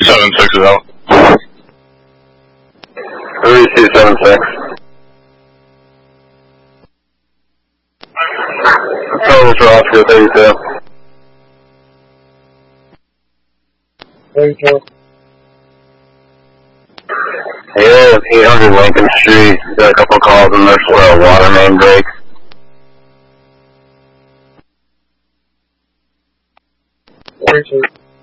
7-6 is out. 3276. Total for Oscar 32. 32. Yeah, 800 Lincoln Street. Got a couple calls in there for a water main break.